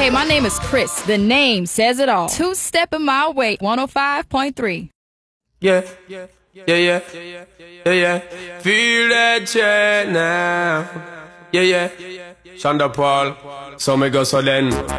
Hey, my name is Chris. The name says it all. Two-stepping my way, 105.3. Yeah. Feel that chain now. Yeah. Shonda Paul. So me go so then.